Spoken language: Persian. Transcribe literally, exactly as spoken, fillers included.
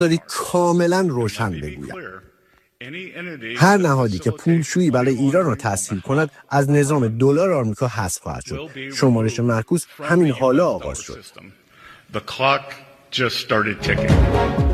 داری کاملا روشن بگویم. هر نهادی که پولشویی برای ایران را تسهیل کند از نظام دلار آمریکا حذف خواهد شد. شمارش معکوس همین حالا آغاز شد.